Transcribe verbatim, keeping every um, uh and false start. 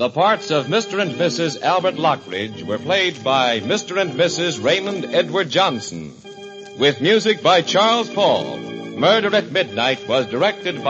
The parts of Mister and Missus Albert Lockridge were played by Mister and Missus Raymond Edward Johnson, with music by Charles Paul. Murder at Midnight was directed by